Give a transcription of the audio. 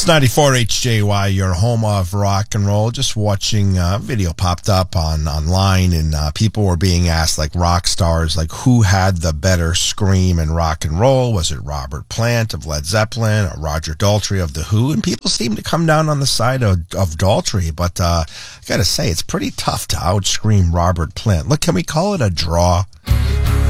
It's 94 HJY, your home of rock and roll. Just watching a video popped up online, and people were being asked, like rock stars, like who had the better scream in rock and roll? Was it Robert Plant of Led Zeppelin or Roger Daltrey of The Who? And people seem to come down on the side of Daltrey, but I gotta say, it's pretty tough to outscream Robert Plant. Look, can we call it a draw?